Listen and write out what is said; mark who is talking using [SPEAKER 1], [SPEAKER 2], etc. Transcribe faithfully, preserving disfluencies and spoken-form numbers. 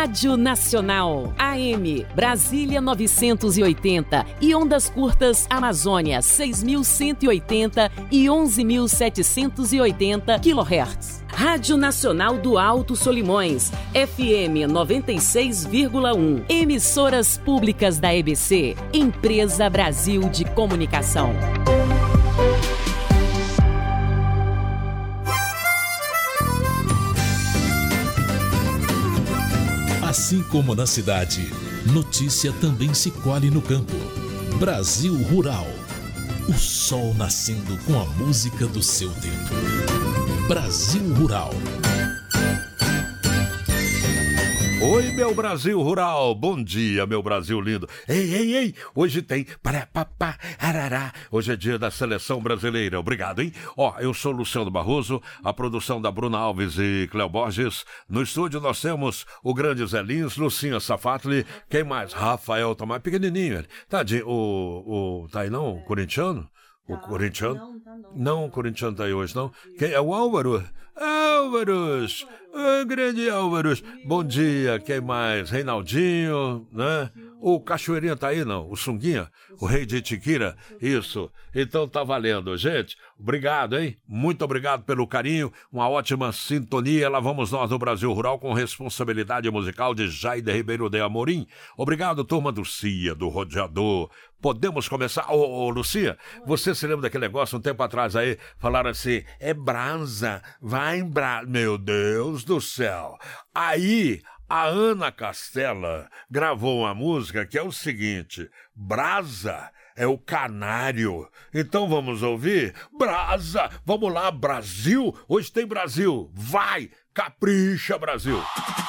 [SPEAKER 1] Rádio Nacional, A M, Brasília novecentos e oitenta e ondas curtas Amazônia seis mil cento e oitenta e onze mil setecentos e oitenta quilohertz. Rádio Nacional do Alto Solimões, F M noventa e seis vírgula um. Emissoras públicas da E B C, Empresa Brasil de Comunicação.
[SPEAKER 2] Assim como na cidade, notícia também se colhe no campo. Brasil Rural. O sol nascendo com a música do seu tempo. Brasil Rural.
[SPEAKER 3] Oi, meu Brasil Rural, bom dia, meu Brasil lindo. Ei, ei, ei, hoje tem parapapá, arará. Hoje é dia da seleção brasileira, obrigado, hein? Ó, eu sou Luciano Barroso, a produção da Bruna Alves e Cléo Borges. No estúdio nós temos o grande Zé Lins, Lucinha Safatli, quem mais? Rafael Tomás, pequenininho ele. Tadinho, o, o, tá aí não, o corintiano? O corintiano? Não, tá não. Não, o corintiano tá aí hoje, não. Quem é o Álvaro? Álvaros! O grande Álvaros! Bom dia, quem mais? Reinaldinho, né? O Cachoeirinha tá aí, não? O Sunguinha? O rei de Itiquira? Isso. Então tá valendo, gente. Obrigado, hein? Muito obrigado pelo carinho. Uma ótima sintonia. Lá vamos nós no Brasil Rural com responsabilidade musical de Jaide Ribeiro de Amorim. Obrigado, turma do Cia, do Rodeador. Podemos começar? Ô, ô, Lucia, você se lembra daquele negócio um tempo atrás aí? Falaram assim, é brasa, vai em brasa. Meu Deus do céu. Aí, a Ana Castela gravou uma música que é o seguinte, brasa é o canário. Então vamos ouvir? Brasa, vamos lá, Brasil. Hoje tem Brasil. Vai, capricha, Brasil.